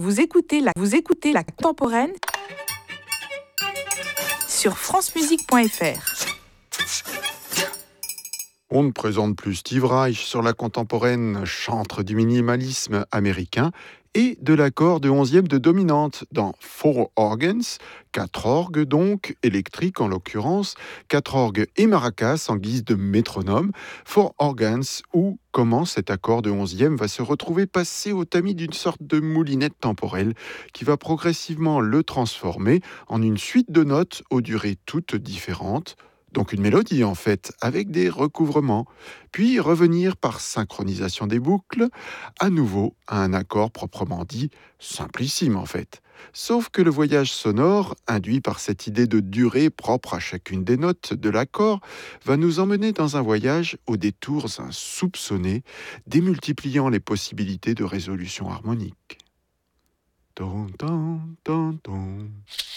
vous écoutez la contemporaine sur francemusique.fr. On ne présente plus Steve Reich sur la contemporaine, chantre du minimalisme américain et de l'accord de 11e de dominante dans Four Organs, 4 orgues donc, électriques en l'occurrence, 4 orgues et maracas en guise de métronome, Four Organs où comment cet accord de 11e va se retrouver passé au tamis d'une sorte de moulinette temporelle qui va progressivement le transformer en une suite de notes aux durées toutes différentes. Donc une mélodie en fait, avec des recouvrements, puis revenir par synchronisation des boucles, à nouveau à un accord proprement dit simplissime en fait. Sauf que le voyage sonore, induit par cette idée de durée propre à chacune des notes de l'accord, va nous emmener dans un voyage aux détours insoupçonnés, démultipliant les possibilités de résolution harmonique. Ton, ton, ton, ton.